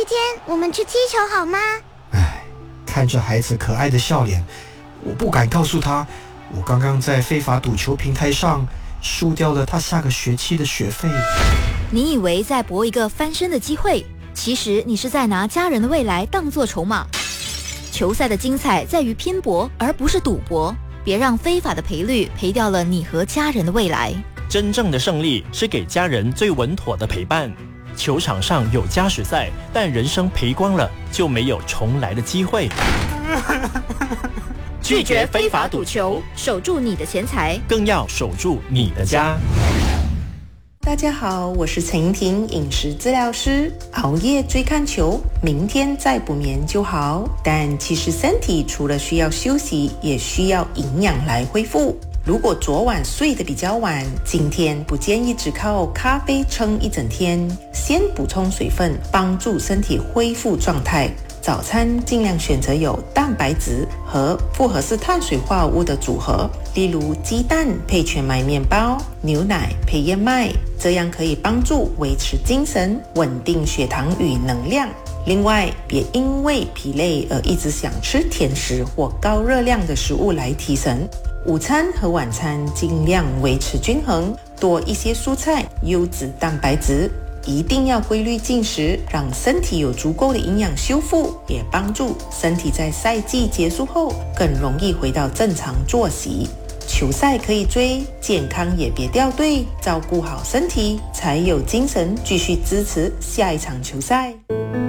天我们去踢球好吗？ 看着孩子可爱的笑脸，我不敢告诉他，我刚刚在非法赌球平台上输掉了他下个学期的学费。 你以为在搏一个翻身的机会，其实你是在拿家人的未来当作筹码。球赛的精彩在于拼搏，而不是赌博。别让非法的赔率赔掉了你和家人的未来。 真正的胜利是给家人最稳妥的陪伴。球场上有加时赛，但人生赔光了就没有重来的机会。 拒绝非法赌球，守住你的钱财， 更要守住你的家。 大家好，我是陈莹婷，饮食治疗师。熬夜追看球，明天再补眠就好。但其实身体除了需要休息，也需要营养来恢复。如果昨晚睡得比较晚，今天不建议只靠咖啡撑一整天，先补充水分，帮助身体恢复状态。早餐尽量选择有蛋白质和复合式碳水化合物的组合，例如鸡蛋配全麦面包，牛奶配燕麦，这样可以帮助维持精神，稳定血糖与能量。另外，别因为疲累而一直想吃甜食或高热量的食物来提神。午餐和晚餐尽量维持均衡，多一些蔬菜、优质蛋白质。一定要规律进食，让身体有足够的营养修复，也帮助身体在赛季结束后更容易回到正常作息。球赛可以追，健康也别掉队，照顾好身体，才有精神继续支持下一场球赛。